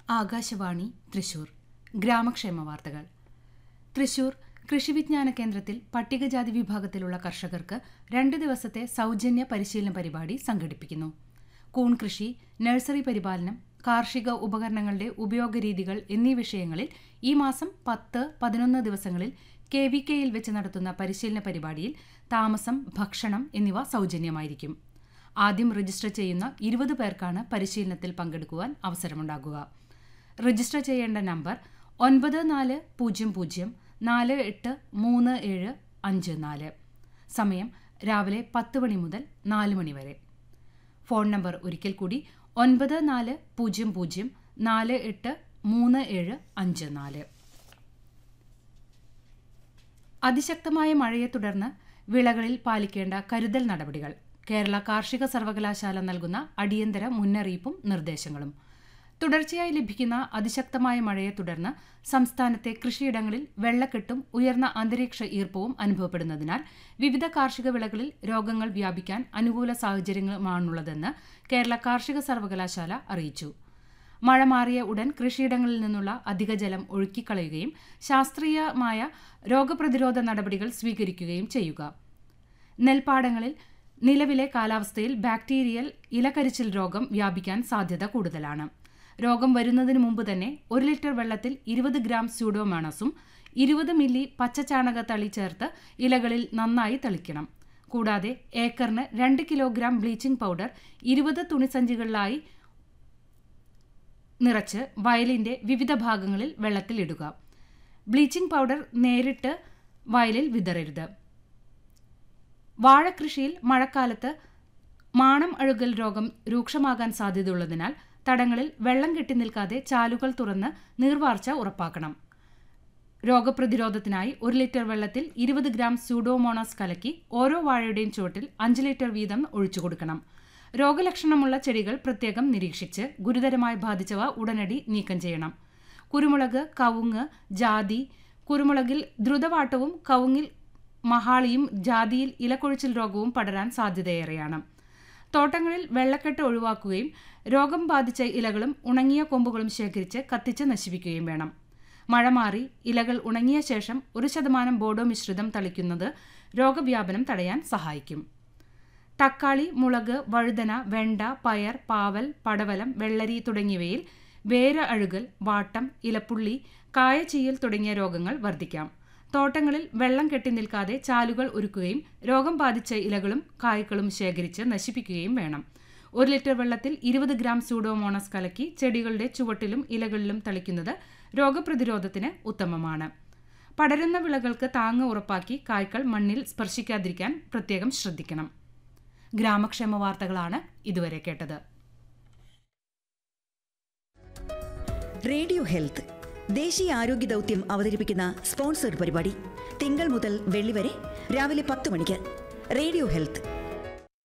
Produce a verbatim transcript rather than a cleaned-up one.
ആകാശവാണി തൃശൂർ ഗ്രാമക്ഷേമ വാർത്തകൾ. തൃശൂർ കൃഷിവിജ്ഞാന കേന്ദ്രത്തിൽ പട്ടികജാതി വിഭാഗത്തിലുള്ള കർഷകർക്ക് രണ്ട് ദിവസത്തെ സൗജന്യ പരിശീലന പരിപാടി സംഘടിപ്പിക്കുന്നു. കൂൺ കൃഷി, നഴ്സറി പരിപാലനം, കാർഷിക ഉപകരണങ്ങളുടെ ഉപയോഗരീതികൾ എന്നീ വിഷയങ്ങളിൽ ഈ മാസം പത്ത് പതിനൊന്ന് ദിവസങ്ങളിൽ കെ വി കെയിൽ വെച്ച് നടത്തുന്ന പരിശീലന പരിപാടിയിൽ താമസം, ഭക്ഷണം എന്നിവ സൗജന്യമായിരിക്കും. ആദ്യം രജിസ്റ്റർ ചെയ്യുന്ന ഇരുപത് പേർക്കാണ് പരിശീലനത്തിൽ പങ്കെടുക്കുവാൻ അവസരമുണ്ടാകുക. രജിസ്റ്റർ ചെയ്യേണ്ട നമ്പർ ഒൻപത് നാല് പൂജ്യം പൂജ്യം നാല് എട്ട് മൂന്ന് ഏഴ് അഞ്ച് നാല്. സമയം രാവിലെ പത്ത് മണി മുതൽ നാല് മണി വരെ. ഫോൺ നമ്പർ ഒരിക്കൽ കൂടി ഒൻപത് നാല് പൂജ്യം പൂജ്യം നാല് എട്ട് മൂന്ന് ഏഴ് അഞ്ച് നാല്. അതിശക്തമായ മഴയെ തുടർന്ന് വിളകളിൽ പാലിക്കേണ്ട കരുതൽ നടപടികൾ. കേരള കാർഷിക സർവകലാശാല നൽകുന്ന അടിയന്തര മുന്നറിയിപ്പും നിർദ്ദേശങ്ങളും. തുടർച്ചയായി ലഭിക്കുന്ന അതിശക്തമായ മഴയെ തുടർന്ന് സംസ്ഥാനത്തെ കൃഷിയിടങ്ങളിൽ വെള്ളക്കെട്ടും ഉയർന്ന അന്തരീക്ഷ ഈർപ്പവും അനുഭവപ്പെടുന്നതിനാൽ വിവിധ കാർഷിക വിളകളിൽ രോഗങ്ങൾ വ്യാപിക്കാൻ അനുകൂല സാഹചര്യങ്ങളുമാണുള്ളതെന്ന് കേരള കാർഷിക സർവകലാശാല അറിയിച്ചു. മഴ മാറിയ ഉടൻ കൃഷിയിടങ്ങളിൽ നിന്നുള്ള അധിക ജലം ഒഴുക്കിക്കളയുകയും ശാസ്ത്രീയമായ രോഗപ്രതിരോധ നടപടികൾ സ്വീകരിക്കുകയും ചെയ്യുക. നെൽപ്പാടങ്ങളിൽ നിലവിലെ കാലാവസ്ഥയിൽ ബാക്ടീരിയൽ ഇലകരിച്ചിൽ രോഗം വ്യാപിക്കാൻ സാധ്യത കൂടുതലാണ്. രോഗം വരുന്നതിന് മുമ്പ് തന്നെ ഒരു ലിറ്റർ വെള്ളത്തിൽ ഇരുപത് ഗ്രാം സ്യൂഡോമോണസും ഇരുപത് മില്ലി പച്ചച്ചാണക തളി ചേർത്ത് ഇലകളിൽ നന്നായി തളിക്കണം. കൂടാതെ ഏക്കറിന് രണ്ട് കിലോഗ്രാം ബ്ലീച്ചിംഗ് പൗഡർ ഇരുപത് തുണിസഞ്ചികളിലായി നിറച്ച് വയലിന്റെ വിവിധ ഭാഗങ്ങളിൽ വെള്ളത്തിലിടുക. ബ്ലീച്ചിംഗ് പൗഡർ നേരിട്ട് വയലിൽ വിതറരുത്. വാഴകൃഷിയിൽ മഴക്കാലത്ത് മാണം അഴുകൽ രോഗം രൂക്ഷമാകാൻ സാധ്യതയുള്ളതിനാൽ തടങ്ങളിൽ വെള്ളം കെട്ടി നിൽക്കാതെ ചാലുകൾ തുറന്ന് നീർവാർച്ച ഉറപ്പാക്കണം. രോഗപ്രതിരോധത്തിനായി ഒരു ലിറ്റർ വെള്ളത്തിൽ ഇരുപത് ഗ്രാം സ്യൂഡോമോണാസ് കലക്കി ഓരോ വാഴയുടെയും ചുവട്ടിൽ അഞ്ച് ലിറ്റർ വീതം ഒഴിച്ചു കൊടുക്കണം. രോഗലക്ഷണമുള്ള ചെടികൾ പ്രത്യേകം നിരീക്ഷിച്ച് ഗുരുതരമായി ബാധിച്ചവ ഉടനടി നീക്കം ചെയ്യണം. കുരുമുളക്, കവുങ്ങ്, ജാതി. കുരുമുളകിൽ ദ്രുതവാട്ടവും കവുങ്ങിൽ മഹാളിയും ജാതിയിൽ ഇലക്കൊഴിച്ചിൽ രോഗവും പടരാൻ സാധ്യതയേറെയാണ്. തോട്ടങ്ങളിൽ വെള്ളക്കെട്ട് ഒഴിവാക്കുകയും രോഗം ബാധിച്ച ഇലകളും ഉണങ്ങിയ കൊമ്പുകളും ശേഖരിച്ച് കത്തിച്ച് നശിപ്പിക്കുകയും വേണം. മഴ മാറി ഇലകൾ ഉണങ്ങിയ ശേഷം ഒരു ശതമാനം ബോഡോ മിശ്രിതം തളിക്കുന്നത് രോഗവ്യാപനം തടയാൻ സഹായിക്കും. തക്കാളി, മുളക്, വഴുതന, വെണ്ട, പയർ, പാവൽ, പടവലം, വെള്ളരി തുടങ്ങിയവയിൽ വേര അഴുകൽ, വാട്ടം, ഇലപ്പുള്ളി, കായചീയൽ തുടങ്ങിയ രോഗങ്ങൾ വർദ്ധിക്കാം. തോട്ടങ്ങളിൽ വെള്ളം കെട്ടി നിൽക്കാതെ ചാലുകൾ ഒരുക്കുകയും രോഗം ബാധിച്ച ഇലകളും കായ്ക്കളും ശേഖരിച്ച് നശിപ്പിക്കുകയും വേണം. ഒരു ലിറ്റർ വെള്ളത്തിൽ ഇരുപത് ഗ്രാം സ്യൂഡോമോണസ് കലക്കി ചെടികളുടെ ചുവട്ടിലും ഇലകളിലും തളിക്കുന്നത് രോഗപ്രതിരോധത്തിന് ഉത്തമമാണ്. പടരുന്ന വിളകൾക്ക് താങ്ങ് ഉറപ്പാക്കി കായ്കൾ മണ്ണിൽ സ്പർശിക്കാതിരിക്കാൻ പ്രത്യേകം ശ്രദ്ധിക്കണം. ഗ്രാമക്ഷേമ വാർത്തകളാണ് ഇതുവരെ കേട്ടത്. റേഡിയോ ഹെൽത്ത് ദേശീയ ആരോഗ്യ ദൗത്യം അവതരിപ്പിക്കുന്ന സ്പോൺസർഡ് പരിപാടി തിങ്കൾ മുതൽ വെള്ളി വരെ രാവിലെ പത്ത് മണിക്ക്. Radio health